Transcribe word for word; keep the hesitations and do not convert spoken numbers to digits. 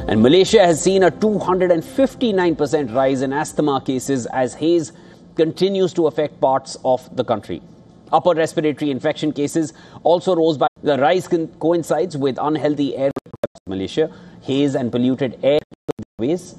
And Malaysia has seen a two hundred fifty-nine percent rise in asthma cases as haze continues to affect parts of the country. Upper respiratory infection cases also rose by the rise coincides with unhealthy air in Malaysia. Haze and polluted air ways